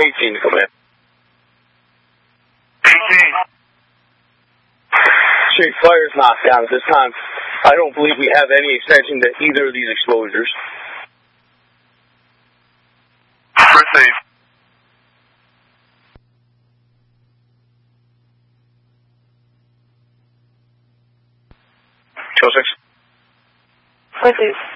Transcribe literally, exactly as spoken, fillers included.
eighteen to come in. eighteen. Street fire is knocked down at this time. I don't believe we have any extension to either of these exposures. Receive. two oh six. Receive.